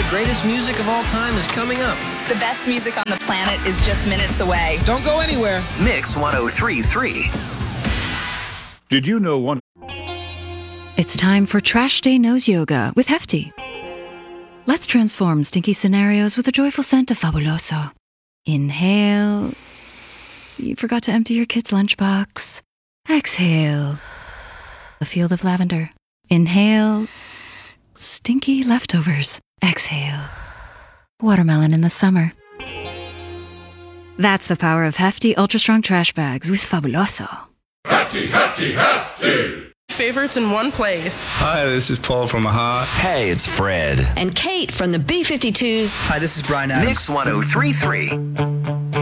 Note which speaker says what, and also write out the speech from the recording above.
Speaker 1: greatest music of all time is coming up.
Speaker 2: The best music on the planet is just minutes away.
Speaker 3: Don't go anywhere.
Speaker 4: Mix 103.3.
Speaker 5: Did you know one?
Speaker 6: It's time for Trash Day Nose Yoga with Hefty. Let's transform stinky scenarios with the joyful scent of Fabuloso. Inhale. You forgot to empty your kid's lunchbox. Exhale. A field of lavender. Inhale. Stinky leftovers. Exhale. Watermelon in the summer. That's the power of Hefty Ultra Strong Trash Bags with Fabuloso.
Speaker 7: Hefty, hefty, hefty!
Speaker 8: Favorites in one place.
Speaker 9: Hi, this is Paul from Aha.
Speaker 4: Hey, it's Fred.
Speaker 10: And Kate from the B-52s.
Speaker 3: Hi, this is Brian Adams.
Speaker 4: Mix 103.3.